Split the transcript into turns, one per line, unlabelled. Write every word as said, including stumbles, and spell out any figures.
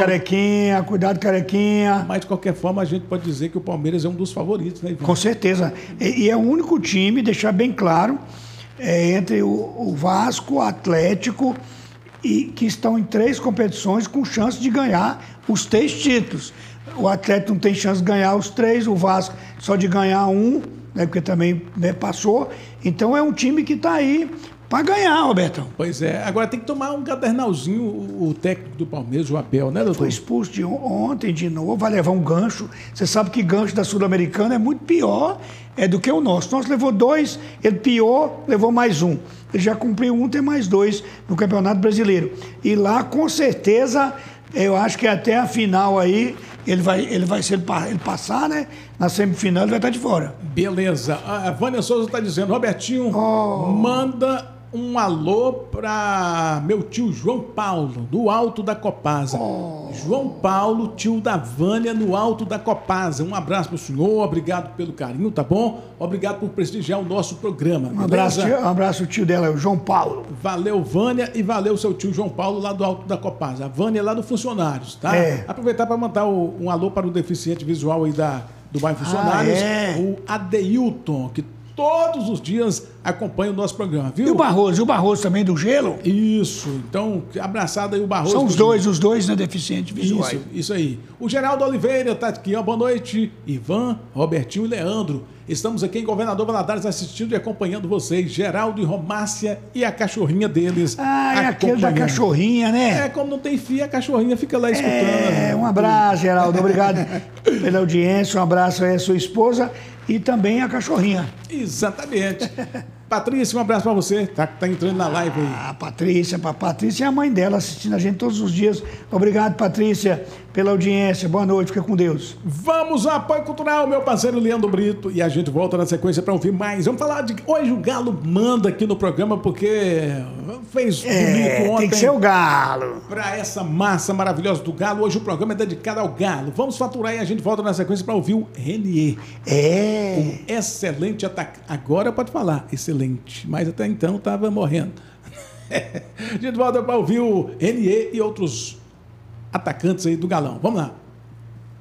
Carequinha, cuidado, Carequinha.
Mas, de qualquer forma, a gente pode dizer que o Palmeiras é um dos favoritos, né, Ivan?
Com certeza. E, e é o único time, deixar bem claro, é, entre o, o Vasco, o Atlético, e que estão em três competições com chance de ganhar os três títulos. O Atlético não tem chance de ganhar os três, o Vasco só de ganhar um, né, porque também, né, passou. Então é um time que está aí para ganhar, Robertão.
Pois é. Agora tem que tomar um cadernalzinho o, o técnico do Palmeiras, o Abel, né, doutor?
Foi expulso de on- ontem de novo, vai levar um gancho. Você sabe que gancho da Sul-Americana é muito pior é, do que o nosso. Nosso levou dois, ele pior, levou mais um. Ele já cumpriu um, tem mais dois no Campeonato Brasileiro. E lá, com certeza, eu acho que até a final aí, ele vai, ele vai se ele, pa- ele passar, né? Na semifinal, ele vai estar de fora.
Beleza. A Vânia Souza está dizendo, Robertinho,
Oh.
manda um alô para meu tio João Paulo, do Alto da Copasa.
Oh.
João Paulo, tio da Vânia, no Alto da Copasa. Um abraço para o senhor, obrigado pelo carinho, tá bom? Obrigado por prestigiar o nosso programa.
Um abraço, tio, um abraço, tio dela, o João Paulo.
Valeu, Vânia, e valeu seu tio João Paulo, lá do Alto da Copasa. A Vânia é lá do Funcionários, tá?
É.
Aproveitar para mandar o- um alô para o deficiente visual aí da, do bairro Funcionários,
Ah, é?
o Adeilton, que todos os dias acompanha o nosso programa, viu?
E o Barroso? E o Barroso também do Gelo?
Isso, então, abraçado aí o Barroso.
São os dois, os dois, né, deficientes visuais.
Isso, isso aí. O Geraldo Oliveira tá aqui, ó. Boa noite. Ivan, Robertinho e Leandro. Estamos aqui em Governador Valadares assistindo e acompanhando vocês. Geraldo e Romácia e a cachorrinha deles.
Ah, é aquele da
acompanhando.
cachorrinha, né?
É, como não tem fia, a cachorrinha fica lá escutando.
É, um abraço, Geraldo. Obrigado pela audiência. Um abraço aí à sua esposa e também à cachorrinha.
Exatamente. Patrícia, um abraço pra você. Tá, tá entrando na live aí.
A Patrícia, a Patrícia é a mãe dela assistindo a gente todos os dias. Obrigado, Patrícia, pela audiência. Boa noite, fica com Deus.
Vamos ao apoio cultural, meu parceiro Leandro Brito. E a gente volta na sequência para ouvir mais. Vamos falar de. Hoje o Galo manda aqui no programa porque fez
É,
bonito ontem.
tem que ser o Galo.
Para essa massa maravilhosa do Galo. Hoje o programa é dedicado ao Galo. Vamos faturar e a gente volta na sequência para ouvir o Renier.
É.
Um excelente ataque. Agora pode falar, excelente. Mas até então estava morrendo. A gente volta para ouvir o Renier e outros atacantes aí do Galão. Vamos lá.